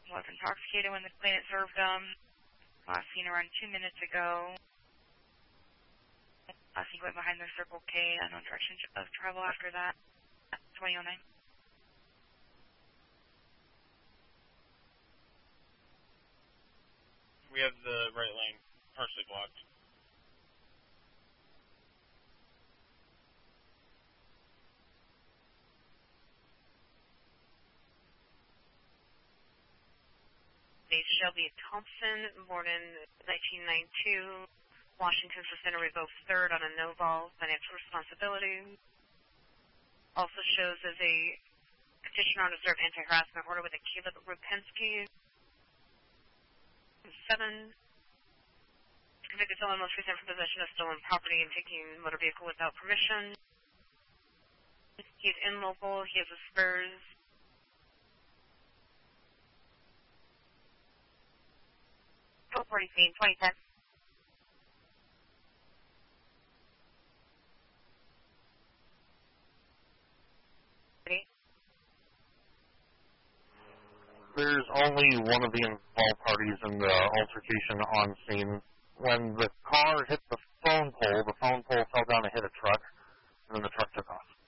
was intoxicated when the claimant served them. Last seen around 2 minutes ago. Last seen went behind the Circle K. Unknown direction of travel after that. 2009. We have the right lane partially blocked. Shelby Thompson, born in 1992, Washington Center revoked third on a no-ball financial responsibility. Also shows as a petitioner on a serve anti-harassment order with a Caleb Rupensky. 7. Convicted felon most recent for possession of stolen property and taking motor vehicle without permission. He's in local. He has a Spurs. Go 40 feet, 2010. There's only one of the involved parties in the altercation on scene. When the car hit the phone pole fell down and hit a truck, and then the truck took off.